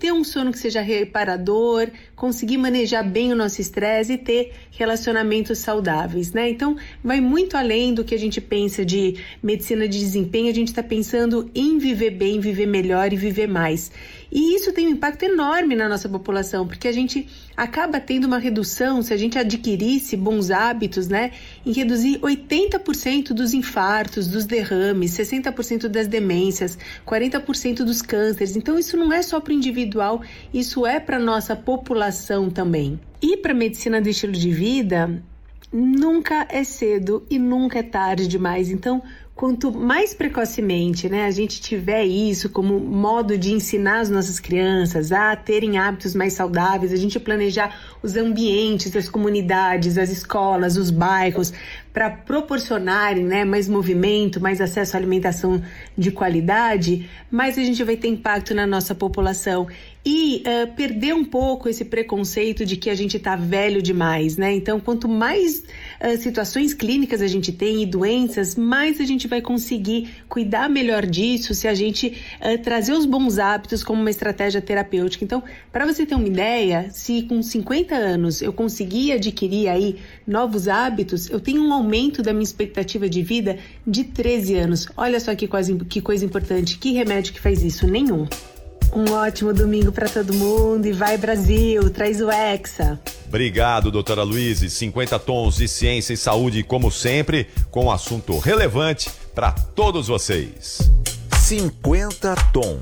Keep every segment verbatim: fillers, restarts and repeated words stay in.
ter um sono que seja reparador, conseguir manejar bem o nosso estresse e ter relacionamentos saudáveis, né? Então, vai muito além do que a gente pensa de medicina de desempenho, a gente está pensando em viver bem, viver melhor e viver mais. E isso tem um impacto enorme na nossa população, porque a gente acaba tendo uma redução, se a gente adquirisse bons hábitos, né, em reduzir oitenta por cento dos infartos, dos derrames, sessenta por cento das demências, quarenta por cento dos cânceres. Então isso não é só para o individual, isso é para a nossa população também. E para a medicina do estilo de vida, nunca é cedo e nunca é tarde demais. Então, quanto mais precocemente, né, a gente tiver isso como modo de ensinar as nossas crianças a terem hábitos mais saudáveis, a gente planejar os ambientes, as comunidades, as escolas, os bairros, para proporcionarem, né, mais movimento, mais acesso à alimentação de qualidade, mais a gente vai ter impacto na nossa população. E uh, perder um pouco esse preconceito de que a gente está velho demais, né? Então, quanto mais uh, situações clínicas a gente tem e doenças, mais a gente vai conseguir cuidar melhor disso se a gente uh, trazer os bons hábitos como uma estratégia terapêutica. Então, para você ter uma ideia, se com cinquenta anos eu conseguir adquirir aí novos hábitos, eu tenho um aumento da minha expectativa de vida de treze anos. Olha só que coisa, que coisa importante, que remédio que faz isso? Nenhum. Um ótimo domingo para todo mundo e vai Brasil, traz o Hexa. Obrigado, doutora Luíse. cinquenta tons de ciência e saúde, como sempre, com um assunto relevante para todos vocês. cinquenta tons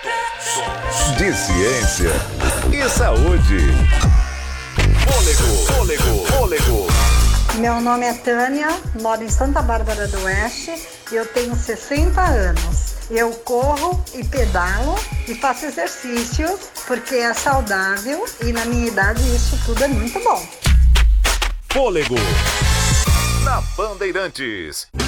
de ciência e saúde. Fôlego, fôlego, fôlego. Meu nome é Tânia, moro em Santa Bárbara do Oeste e eu tenho sessenta anos. Eu corro e pedalo e faço exercício porque é saudável e na minha idade isso tudo é muito bom. Fôlego na Bandeirantes.